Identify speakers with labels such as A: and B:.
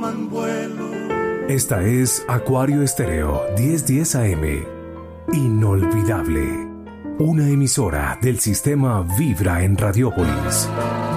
A: toman vuelo.
B: Esta es Acuario Estéreo 1010 AM. Inolvidable. Una emisora del sistema Vibra en Radiópolis.